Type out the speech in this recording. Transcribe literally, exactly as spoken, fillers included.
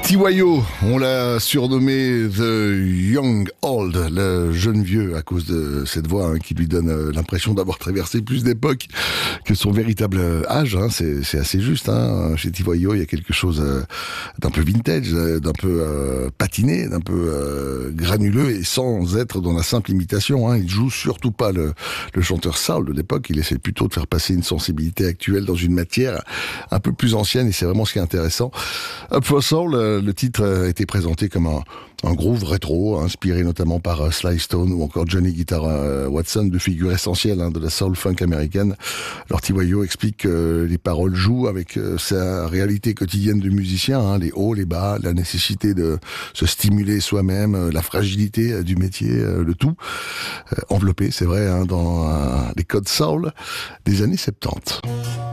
T Y O, on l'a surnommé The Young Old, le jeune vieux, à cause de cette voix hein, qui lui donne euh, l'impression d'avoir traversé plus d'époques que son véritable âge. Hein. C'est, c'est assez juste. Hein. Chez T Y O, il y a quelque chose euh, d'un peu vintage, d'un peu euh, patiné, d'un peu euh, granuleux et sans être dans la simple imitation. Hein. Il joue surtout pas le, le chanteur soul de l'époque. Il essaie plutôt de faire passer une sensibilité actuelle dans une matière un peu plus ancienne et c'est vraiment ce qui est intéressant. Up for Soul, le titre a été présenté comme un, un groove rétro, inspiré notamment par Sly Stone ou encore Johnny Guitar Watson, deux figures essentielles hein, de la soul funk américaine. Alors T Y O explique que les paroles jouent avec sa réalité quotidienne de musicien, hein, les hauts, les bas, la nécessité de se stimuler soi-même, la fragilité du métier, le tout enveloppé, c'est vrai, hein, dans euh, les codes soul des années soixante-dix.